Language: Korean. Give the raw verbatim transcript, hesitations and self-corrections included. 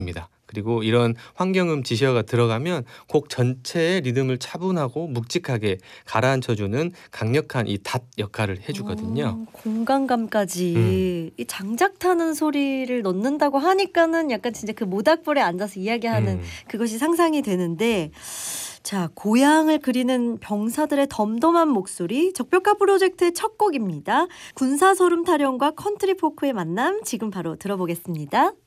입니다. 그리고 이런 환경음 지시어가 들어가면 곡 전체의 리듬을 차분하고 묵직하게 가라앉혀 주는 강력한 이 닷 역할을 해 주거든요. 어 공간감까지. 음. 이 장작 타는 소리를 넣는다고 하니까는 약간 진짜 그 모닥불에 앉아서 이야기하는 음. 그것이 상상이 되는데 자 고향을 그리는 병사들의 덤덤한 목소리 적벽가 프로젝트의 첫 곡입니다. 군사 소름 타령과 컨트리 포크의 만남 지금 바로 들어보겠습니다.